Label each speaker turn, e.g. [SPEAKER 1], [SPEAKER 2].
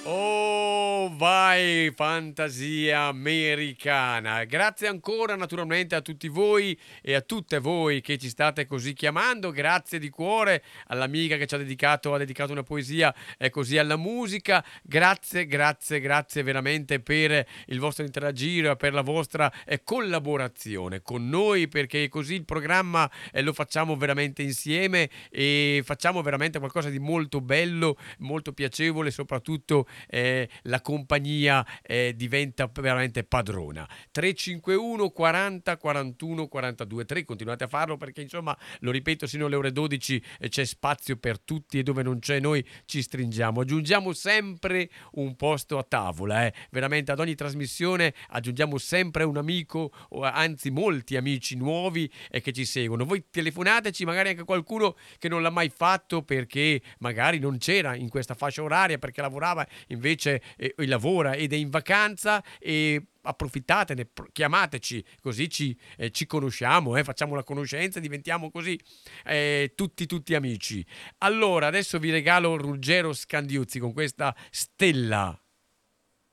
[SPEAKER 1] Oh, vai, fantasia americana. Grazie ancora naturalmente a tutti voi e a tutte voi che ci state così chiamando. Grazie di cuore all'amica che ci ha dedicato una poesia e così alla musica. Grazie, grazie, grazie veramente per il vostro interagire, per la vostra collaborazione con noi, perché così il programma lo facciamo veramente insieme e facciamo veramente qualcosa di molto bello, molto piacevole, soprattutto la compagnia diventa veramente padrona. 351 40 41 42 3, continuate a farlo perché insomma, lo ripeto, sino alle ore 12 c'è spazio per tutti e dove non c'è noi ci stringiamo. Aggiungiamo sempre un posto a tavola, veramente ad ogni trasmissione aggiungiamo sempre un amico o anzi molti amici nuovi che ci seguono. Voi telefonateci, magari anche qualcuno che non l'ha mai fatto perché magari non c'era in questa fascia oraria perché lavorava, invece lavora ed è in vacanza e approfittatene, chiamateci così ci conosciamo, facciamo la conoscenza, diventiamo così tutti amici. Allora, adesso vi regalo Ruggero Scandiuzzi con questa Stella.